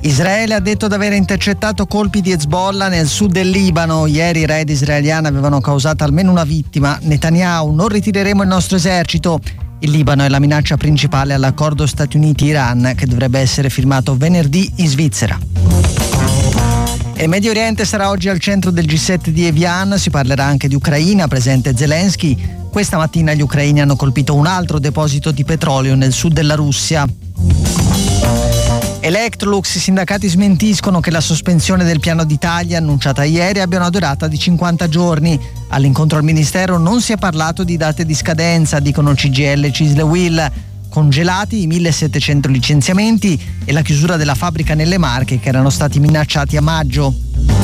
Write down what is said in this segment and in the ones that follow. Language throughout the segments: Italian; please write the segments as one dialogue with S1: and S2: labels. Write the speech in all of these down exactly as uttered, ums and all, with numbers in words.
S1: Israele ha detto di aver intercettato colpi di Hezbollah nel sud del Libano. Ieri i raid israeliani avevano causato almeno una vittima. Netanyahu: non ritireremo il nostro esercito. Il Libano è la minaccia principale all'accordo Stati Uniti-Iran che dovrebbe essere firmato venerdì in Svizzera. E il Medio Oriente sarà oggi al centro del G sette di Evian. Si parlerà anche di Ucraina, presente Zelensky. Questa mattina gli ucraini hanno colpito un altro deposito di petrolio nel sud della Russia. Electrolux: i sindacati smentiscono che la sospensione del piano d'Italia annunciata ieri abbia una durata di cinquanta giorni. All'incontro al Ministero non si è parlato di date di scadenza, dicono C G I L e Cisl e U I L. Congelati i millesettecento licenziamenti e la chiusura della fabbrica nelle Marche che erano stati minacciati a maggio.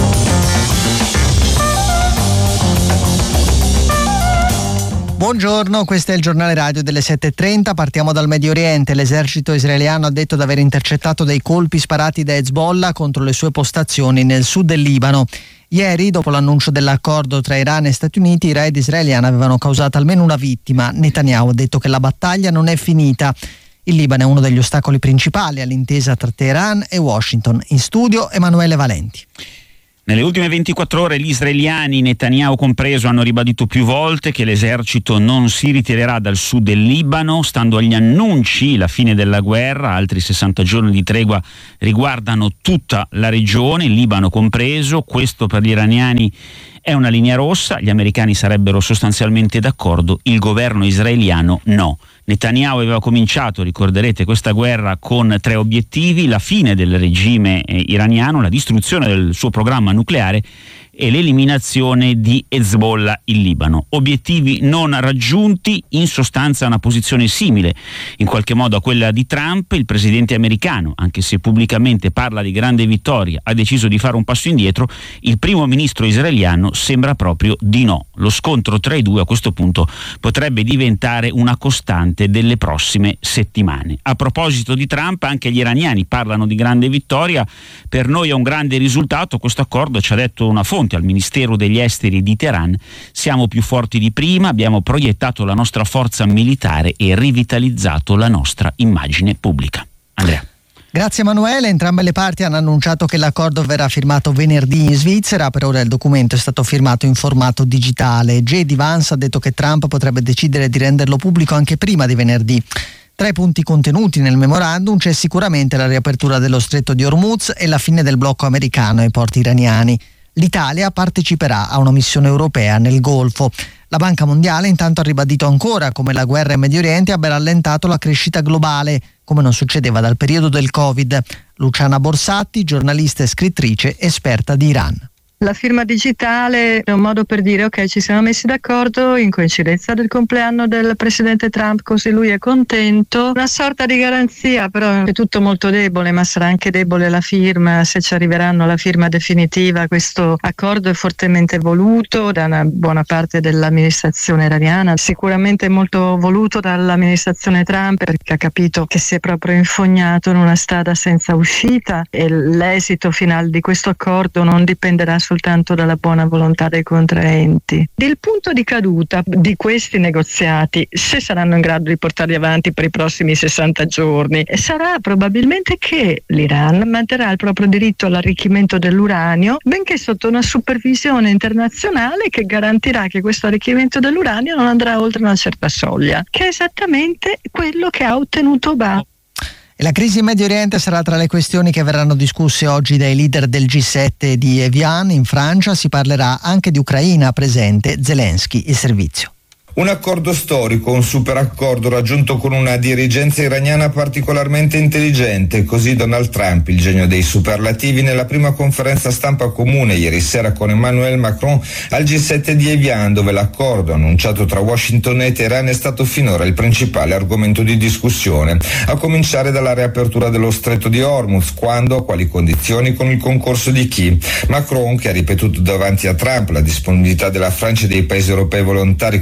S1: Buongiorno, questo è il giornale radio delle sette e trenta. Partiamo dal Medio Oriente. L'esercito israeliano ha detto di aver intercettato dei colpi sparati da Hezbollah contro le sue postazioni nel sud del Libano. Ieri, dopo l'annuncio dell'accordo tra Iran e Stati Uniti, i raid israeliani avevano causato almeno una vittima. Netanyahu ha detto che la battaglia non è finita. Il Libano è uno degli ostacoli principali all'intesa tra Teheran e Washington. In studio Emanuele Valenti.
S2: Nelle ultime ventiquattro ore gli israeliani, Netanyahu compreso, hanno ribadito più volte che l'esercito non si ritirerà dal sud del Libano. Stando agli annunci, la fine della guerra, altri sessanta giorni di tregua riguardano tutta la regione, il Libano compreso. Questo per gli iraniani è una linea rossa, gli americani sarebbero sostanzialmente d'accordo, il governo israeliano no. Netanyahu aveva cominciato, ricorderete, questa guerra con tre obiettivi: la fine del regime eh, iraniano, la distruzione del suo programma nucleare e l'eliminazione di Hezbollah in Libano. Obiettivi non raggiunti, in sostanza una posizione simile in qualche modo a quella di Trump. Il presidente americano, anche se pubblicamente parla di grande vittoria, ha deciso di fare un passo indietro. Il primo ministro israeliano sembra proprio di no. Lo scontro tra i due a questo punto potrebbe diventare una costante delle prossime settimane. A proposito di Trump, anche gli iraniani parlano di grande vittoria. Per noi è un grande risultato questo accordo, ci ha detto una fonte al Ministero degli Esteri di Teheran. Siamo più forti di prima, abbiamo proiettato la nostra forza militare e rivitalizzato la nostra immagine pubblica. Andrea.
S1: Grazie Emanuele. Entrambe le parti hanno annunciato che l'accordo verrà firmato venerdì in Svizzera. Per ora il documento è stato firmato in formato digitale. J D Vance ha detto che Trump potrebbe decidere di renderlo pubblico anche prima di venerdì. Tra i punti contenuti nel memorandum c'è sicuramente la riapertura dello stretto di Hormuz e la fine del blocco americano ai porti iraniani. L'Italia parteciperà a una missione europea nel Golfo. La Banca Mondiale intanto ha ribadito ancora come la guerra in Medio Oriente abbia rallentato la crescita globale, come non succedeva dal periodo del Covid. Luciana Borsatti, giornalista e scrittrice, esperta di Iran.
S3: La firma digitale è un modo per dire ok, ci siamo messi d'accordo in coincidenza del compleanno del presidente Trump, così lui è contento. Una sorta di garanzia, però è tutto molto debole, ma sarà anche debole la firma, se ci arriveranno alla firma definitiva. Questo accordo è fortemente voluto da una buona parte dell'amministrazione iraniana, sicuramente molto voluto dall'amministrazione Trump, perché ha capito che si è proprio infognato in una strada senza uscita e l'esito finale di questo accordo non dipenderà soltanto dalla buona volontà dei contraenti. Il punto di caduta di questi negoziati, se saranno in grado di portarli avanti per i prossimi sessanta giorni, sarà probabilmente che l'Iran manterrà il proprio diritto all'arricchimento dell'uranio, benché sotto una supervisione internazionale che garantirà che questo arricchimento dell'uranio non andrà oltre una certa soglia, che è esattamente quello che ha ottenuto Obama.
S1: E la crisi in Medio Oriente sarà tra le questioni che verranno discusse oggi dai leader del G sette di Evian in Francia. Si parlerà anche di Ucraina, presente Zelensky, il servizio.
S4: Un accordo storico, un super accordo raggiunto con una dirigenza iraniana particolarmente intelligente, così Donald Trump, il genio dei superlativi, nella prima conferenza stampa comune ieri sera con Emmanuel Macron al G sette di Evian, dove l'accordo annunciato tra Washington e Teheran è stato finora il principale argomento di discussione, a cominciare dalla riapertura dello stretto di Hormuz, quando, a quali condizioni, con il concorso di chi? Macron, che ha ripetuto davanti a Trump la disponibilità della Francia e dei paesi europei volontari come il Regno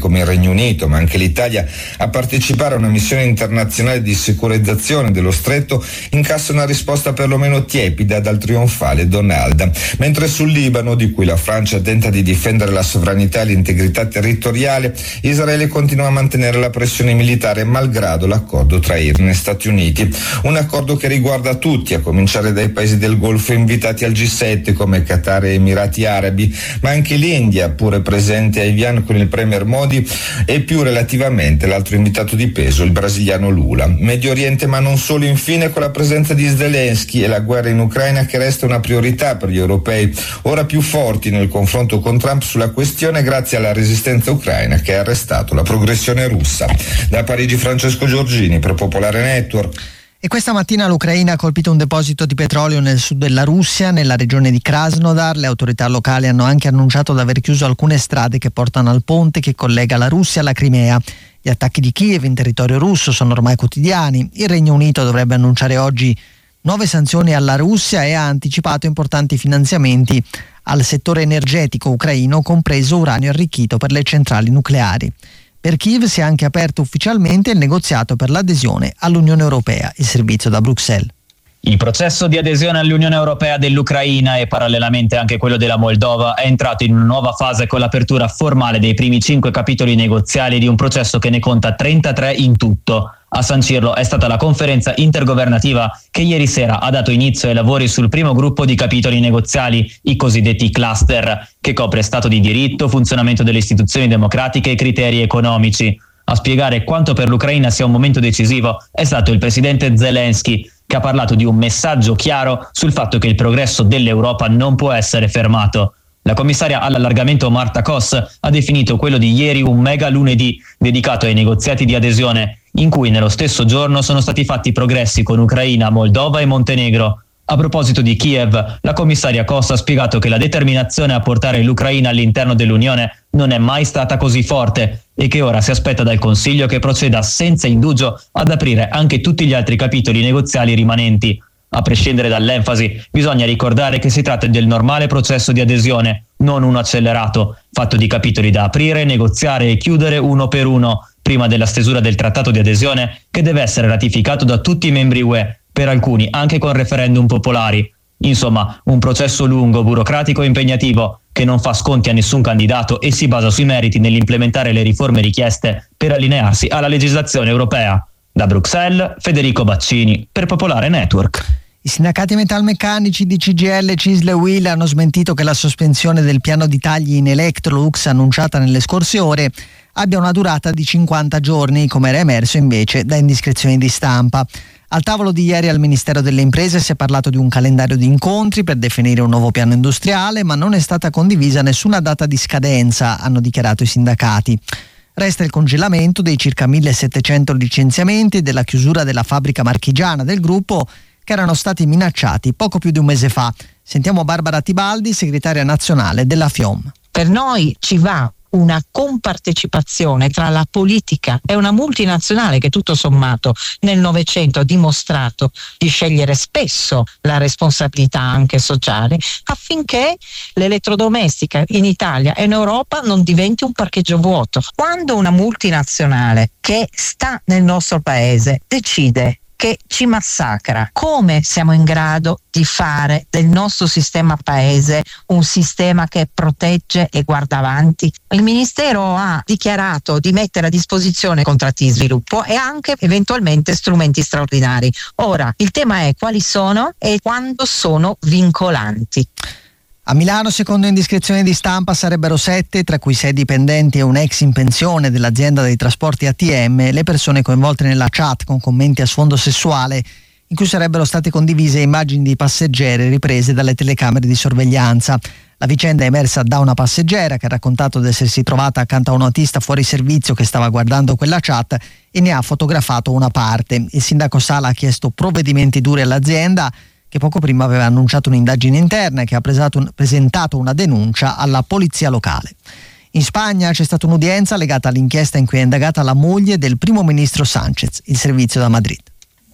S4: Regno Unito ma anche l'Italia a partecipare a una missione internazionale di securizzazione dello stretto incassa una risposta perlomeno tiepida dal trionfale Donald. Mentre sul Libano, di cui la Francia tenta di difendere la sovranità e l'integrità territoriale, Israele continua a mantenere la pressione militare malgrado l'accordo tra Iran e Stati Uniti. Un accordo che riguarda tutti, a cominciare dai paesi del Golfo invitati al G sette come Qatar e Emirati Arabi, ma anche l'India, pure presente a Evian con il premier Modi, e più relativamente l'altro invitato di peso, il brasiliano Lula. Medio Oriente ma non solo, infine, con la presenza di Zelensky e la guerra in Ucraina che resta una priorità per gli europei, ora più forti nel confronto con Trump sulla questione grazie alla resistenza ucraina che ha arrestato la progressione russa. Da Parigi Francesco Giorgini per Popolare Network.
S1: E questa mattina l'Ucraina ha colpito un deposito di petrolio nel sud della Russia, nella regione di Krasnodar. Le autorità locali hanno anche annunciato di aver chiuso alcune strade che portano al ponte che collega la Russia alla Crimea. Gli attacchi di Kiev in territorio russo sono ormai quotidiani. Il Regno Unito dovrebbe annunciare oggi nuove sanzioni alla Russia e ha anticipato importanti finanziamenti al settore energetico ucraino, compreso uranio arricchito per le centrali nucleari. Per Kiev si è anche aperto ufficialmente il negoziato per l'adesione all'Unione Europea. Il servizio da Bruxelles.
S5: Il processo di adesione all'Unione Europea dell'Ucraina e parallelamente anche quello della Moldova è entrato in una nuova fase con l'apertura formale dei primi cinque capitoli negoziali di un processo che ne conta trentatré in tutto. A sancirlo è stata la conferenza intergovernativa che ieri sera ha dato inizio ai lavori sul primo gruppo di capitoli negoziali, i cosiddetti cluster, che copre Stato di diritto, funzionamento delle istituzioni democratiche e criteri economici. A spiegare quanto per l'Ucraina sia un momento decisivo è stato il presidente Zelensky, che ha parlato di un messaggio chiaro sul fatto che il progresso dell'Europa non può essere fermato. La commissaria all'allargamento Marta Kos ha definito quello di ieri un mega lunedì dedicato ai negoziati di adesione, in cui nello stesso giorno sono stati fatti progressi con Ucraina, Moldova e Montenegro. A proposito di Kiev, la commissaria Kos ha spiegato che la determinazione a portare l'Ucraina all'interno dell'Unione non è mai stata così forte e che ora si aspetta dal Consiglio che proceda senza indugio ad aprire anche tutti gli altri capitoli negoziali rimanenti. A prescindere dall'enfasi, bisogna ricordare che si tratta del normale processo di adesione, non uno accelerato, fatto di capitoli da aprire, negoziare e chiudere uno per uno, prima della stesura del trattato di adesione che deve essere ratificato da tutti i membri U E, per alcuni anche con referendum popolari. Insomma, un processo lungo, burocratico e impegnativo che non fa sconti a nessun candidato e si basa sui meriti nell'implementare le riforme richieste per allinearsi alla legislazione europea. Da Bruxelles, Federico Baccini per Popolare Network.
S1: I sindacati metalmeccanici di C G I L, C I S L e U I L hanno smentito che la sospensione del piano di tagli in Electrolux annunciata nelle scorse ore abbia una durata di cinquanta giorni, come era emerso invece da indiscrezioni di stampa. Al tavolo di ieri al Ministero delle Imprese si è parlato di un calendario di incontri per definire un nuovo piano industriale, ma non è stata condivisa nessuna data di scadenza, hanno dichiarato i sindacati. Resta il congelamento dei circa millesettecento licenziamenti e della chiusura della fabbrica marchigiana del gruppo che erano stati minacciati poco più di un mese fa. Sentiamo Barbara Tibaldi, segretaria nazionale della FIOM.
S6: Per noi ci va una compartecipazione tra la politica e una multinazionale che tutto sommato nel Novecento ha dimostrato di scegliere spesso la responsabilità anche sociale, affinché l'elettrodomestica in Italia e in Europa non diventi un parcheggio vuoto. Quando una multinazionale che sta nel nostro paese decide che ci massacra, come siamo in grado di fare del nostro sistema paese un sistema che protegge e guarda avanti? Il Ministero ha dichiarato di mettere a disposizione contratti di sviluppo e anche eventualmente strumenti straordinari. Ora, il tema è quali sono e quando sono vincolanti.
S1: A Milano, secondo indiscrezioni di stampa, sarebbero sette, tra cui sei dipendenti e un ex in pensione dell'azienda dei trasporti A T M, le persone coinvolte nella chat con commenti a sfondo sessuale, in cui sarebbero state condivise immagini di passeggeri riprese dalle telecamere di sorveglianza. La vicenda è emersa da una passeggera che ha raccontato di essersi trovata accanto a un autista fuori servizio che stava guardando quella chat e ne ha fotografato una parte. Il sindaco Sala ha chiesto provvedimenti duri all'azienda, che poco prima aveva annunciato un'indagine interna e che ha presato, presentato una denuncia alla polizia locale. In Spagna c'è stata un'udienza legata all'inchiesta in cui è indagata la moglie del primo ministro Sánchez, il servizio da Madrid.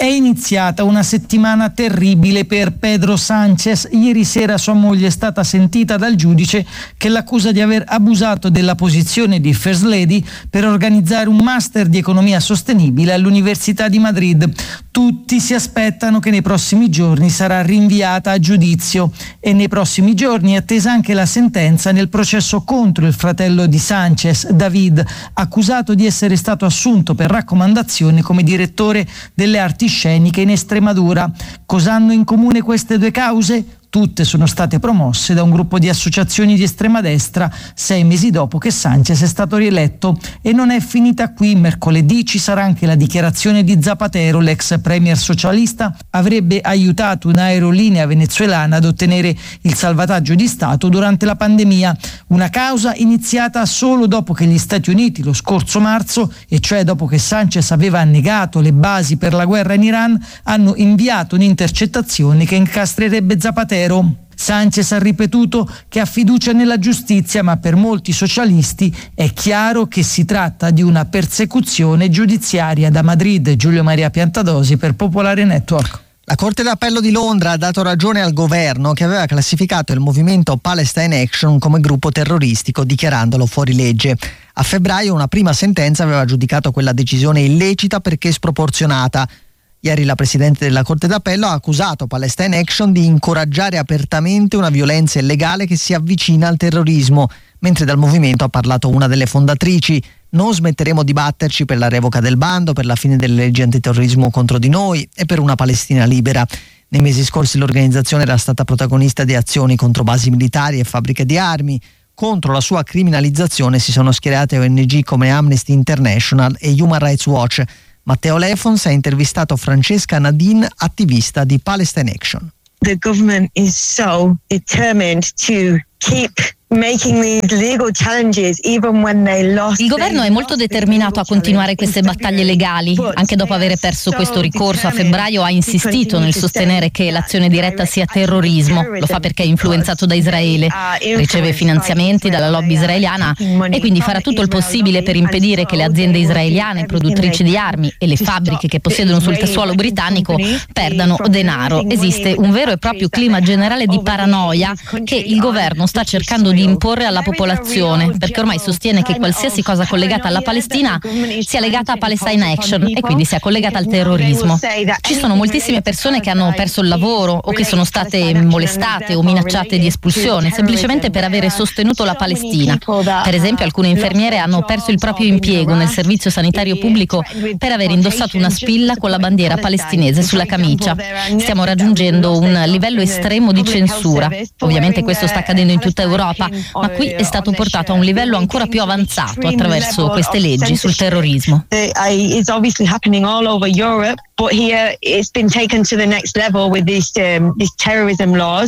S7: È iniziata una settimana terribile per Pedro Sánchez. Ieri sera sua moglie è stata sentita dal giudice che l'accusa di aver abusato della posizione di First Lady per organizzare un master di economia sostenibile all'Università di Madrid. Tutti si aspettano che nei prossimi giorni sarà rinviata a giudizio e nei prossimi giorni è attesa anche la sentenza nel processo contro il fratello di Sánchez, David, accusato di essere stato assunto per raccomandazione come direttore delle arti sceniche in Estremadura. Cosa hanno in comune queste due cause? Tutte sono state promosse da un gruppo di associazioni di estrema destra sei mesi dopo che Sánchez è stato rieletto. E non è finita qui. Mercoledì ci sarà anche la dichiarazione di Zapatero. L'ex premier socialista avrebbe aiutato un'aerolinea venezuelana ad ottenere il salvataggio di Stato durante la pandemia, una causa iniziata solo dopo che gli Stati Uniti lo scorso marzo, e cioè dopo che Sánchez aveva annegato le basi per la guerra in Iran, hanno inviato un'intercettazione che incastrerebbe Zapatero. Sánchez ha ripetuto che ha fiducia nella giustizia, ma per molti socialisti è chiaro che si tratta di una persecuzione giudiziaria. Da Madrid, Giulio Maria Piantadosi per Popolare Network.
S1: La Corte d'Appello di Londra ha dato ragione al governo che aveva classificato il movimento Palestine Action come gruppo terroristico, dichiarandolo fuori legge. A febbraio una prima sentenza aveva giudicato quella decisione illecita perché sproporzionata. Ieri la Presidente della Corte d'Appello ha accusato Palestine Action di incoraggiare apertamente una violenza illegale che si avvicina al terrorismo, mentre dal movimento ha parlato una delle fondatrici. Non smetteremo di batterci per la revoca del bando, per la fine delle leggi antiterrorismo contro di noi e per una Palestina libera. Nei mesi scorsi l'organizzazione era stata protagonista di azioni contro basi militari e fabbriche di armi. Contro la sua criminalizzazione si sono schierate O N G come Amnesty International e Human Rights Watch. Matteo Lefons ha intervistato Francesca Nadin, attivista di Palestine Action.
S8: The government is so determined to keep making these legal challenges even when they lost.
S9: Il governo è molto determinato a continuare queste battaglie legali. Anche dopo aver perso questo ricorso a febbraio ha insistito nel sostenere che l'azione diretta sia terrorismo. Lo fa perché è influenzato da Israele, riceve finanziamenti dalla lobby israeliana e quindi farà tutto il possibile per impedire che le aziende israeliane produttrici di armi e le fabbriche che possiedono sul suolo britannico perdano denaro. Esiste un vero e proprio clima generale di paranoia che il governo sta cercando di imporre alla popolazione, perché ormai sostiene che qualsiasi cosa collegata alla Palestina sia legata a Palestine Action e quindi sia collegata al terrorismo. Ci sono moltissime persone che hanno perso il lavoro o che sono state molestate o minacciate di espulsione semplicemente per avere sostenuto la Palestina. Per esempio, alcune infermiere hanno perso il proprio impiego nel servizio sanitario pubblico per aver indossato una spilla con la bandiera palestinese sulla camicia. Stiamo raggiungendo un livello estremo di censura. Ovviamente questo sta accadendo in tutta Europa, ma qui è stato portato a un livello ancora più avanzato attraverso queste leggi sul terrorismo.
S8: It's obviously happening all over Europe, but here it's been taken to the next level with these um, these terrorism laws.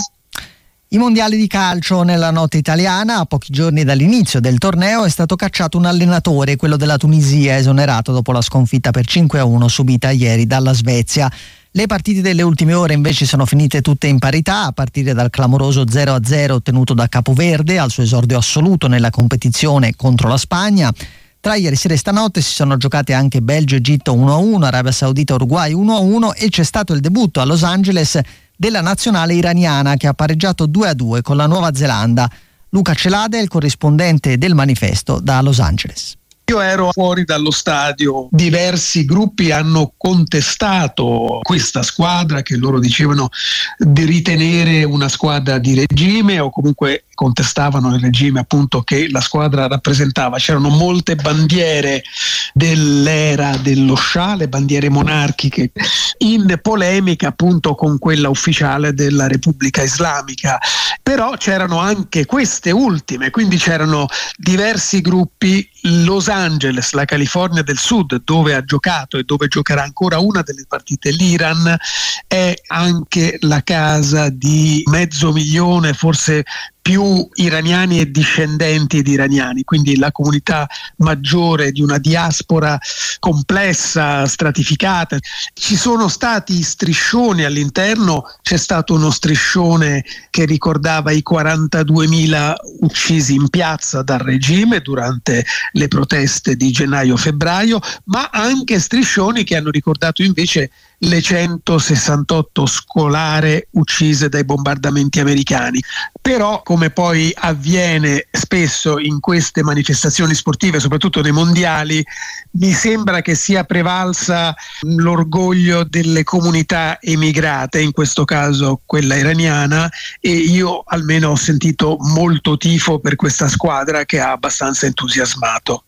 S1: I mondiali di calcio nella notte italiana. A pochi giorni dall'inizio del torneo è stato cacciato un allenatore, quello della Tunisia, esonerato dopo la sconfitta per cinque a uno subita ieri dalla Svezia. Le partite delle ultime ore invece sono finite tutte in parità, a partire dal clamoroso zero a zero ottenuto da Capoverde al suo esordio assoluto nella competizione contro la Spagna. Tra ieri sera e stanotte si sono giocate anche Belgio-Egitto uno a uno, Arabia Saudita-Uruguay uno a uno e c'è stato il debutto a Los Angeles della nazionale iraniana che ha pareggiato due a due con la Nuova Zelanda. Luca Celade è il corrispondente del Manifesto da Los Angeles.
S10: Io ero fuori dallo stadio, diversi gruppi hanno contestato questa squadra che loro dicevano di ritenere una squadra di regime o comunque contestavano il regime appunto che la squadra rappresentava. C'erano molte bandiere dell'era dello Shah, le bandiere monarchiche, in polemica appunto con quella ufficiale della Repubblica Islamica, però c'erano anche queste ultime, quindi c'erano diversi gruppi. Los Angeles, la California del Sud, dove ha giocato e dove giocherà ancora una delle partite l'Iran, è anche la casa di mezzo milione, forse più iraniani e discendenti di iraniani, quindi la comunità maggiore di una diaspora complessa, stratificata. Ci sono stati striscioni all'interno, c'è stato uno striscione che ricordava i quarantaduemila uccisi in piazza dal regime durante le proteste di gennaio-febbraio, ma anche striscioni che hanno ricordato invece le centosessantotto scolare uccise dai bombardamenti americani. Però, come poi avviene spesso in queste manifestazioni sportive, soprattutto nei mondiali, mi sembra che sia prevalsa l'orgoglio delle comunità emigrate, in questo caso quella iraniana, e io almeno ho sentito molto tifo per questa squadra che ha abbastanza entusiasmato.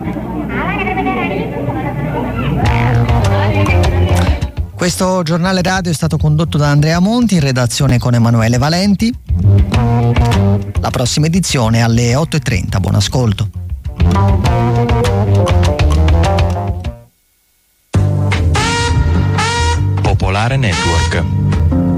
S1: Questo giornale radio è stato condotto da Andrea Monti, in redazione con Emanuele Valenti. La prossima edizione alle otto e trenta. Buon ascolto.
S11: Popolare Network.